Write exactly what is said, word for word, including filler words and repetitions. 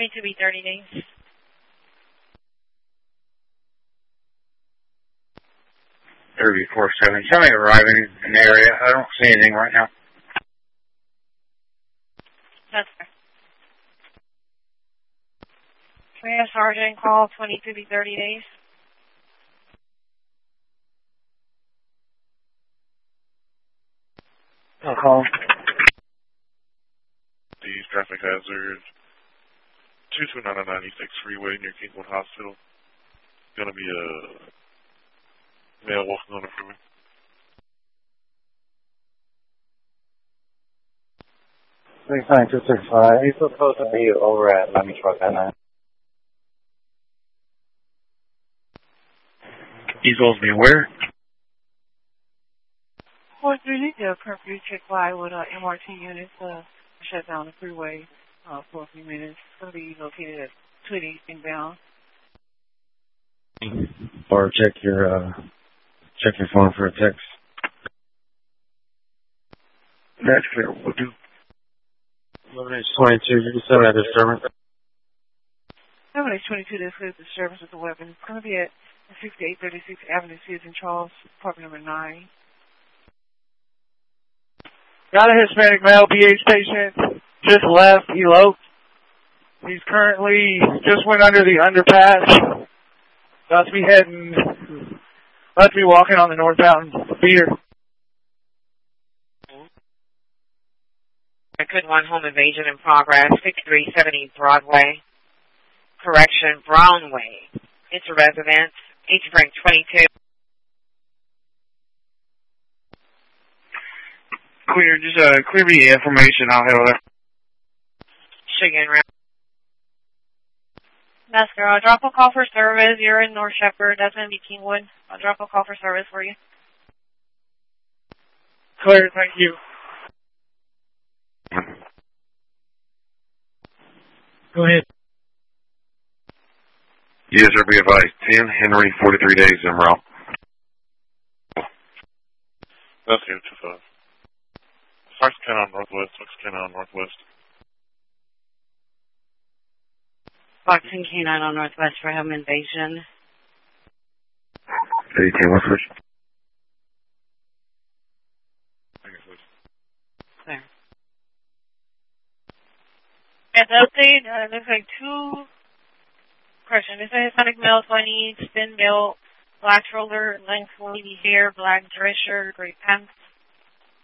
twenty-two B thirty days. thirty-four seven. Tell me arriving in the area. I don't see anything right now. That's fair. Can we have Sergeant call twenty-two B thirty days? I'll call. These traffic hazard. two two nine ninety-six freeway near Kingwood Hospital. Gonna be a male walking on the freeway. six nine two six five. He's supposed to be over at Lemmy Truck that night. He's supposed to be where? Four three need to curfew check why with uh, M R T units uh, shut down the freeway uh, for a few minutes. It's going to be located at twenty inbound. Or check your uh, check your phone for a text. That's clear. We'll do. eleven H twenty-two. You can send that disturbance. eleven H twenty-two. This is disturbance with the weapon. It's going to be at sixty-eight thirty-six Avenue Susan Charles, apartment number nine. Got a Hispanic male B H patient, just left, eloped. He's currently, just went under the underpass. About to be heading, about to be walking on the northbound feeder. I could one home invasion in progress, fifty-three seventy Broadway. Correction, Brownway. It's a residence, H Frank twenty-two. Clear, just uh, clear me the information. I'll handle that. Sugar round. Masker, I'll drop a call for service. You're in North Shepherd. That's going to be Kingwood. I'll drop a call for service for you. Clear, thank you. Go ahead. Yes, sir, be advised. ten Henry, forty-three days en route. That's good, two five. Fox ten on Northwest, Fox ten on Northwest. Fox and K nine on Northwest for home invasion. eighteen, what's switch? There. At the update, uh, it looks like two. Correction, it's a Hispanic male, twenty, spin belt, black shoulder, length, wavy hair, black dress shirt, gray pants.